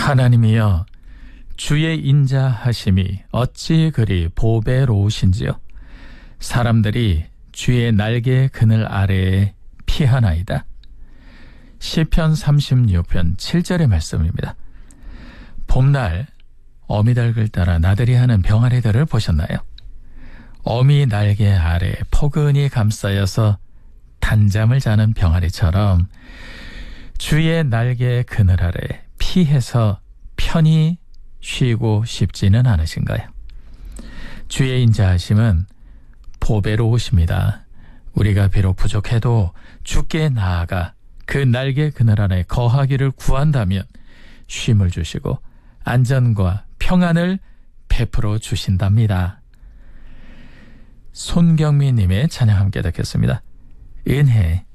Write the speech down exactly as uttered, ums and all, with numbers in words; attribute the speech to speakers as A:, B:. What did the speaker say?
A: 하나님이여, 주의 인자하심이 어찌 그리 보배로우신지요. 사람들이 주의 날개 그늘 아래에 피하나이다. 시편 삼십육 편 칠 절의 말씀입니다. 봄날 어미닭을 따라 나들이 하는 병아리들을 보셨나요? 어미 날개 아래 포근히 감싸여서 단잠을 자는 병아리처럼 주의 날개 그늘 아래 피해서 편히 쉬고 싶지는 않으신가요? 주의 인자하심은 보배로우십니다. 우리가 비록 부족해도 주께 나아가 그 날개 그늘 안에 거하기를 구한다면 쉼을 주시고 안전과 평안을 베풀어 주신답니다. 손경미님의 찬양 함께 듣겠습니다. 은혜.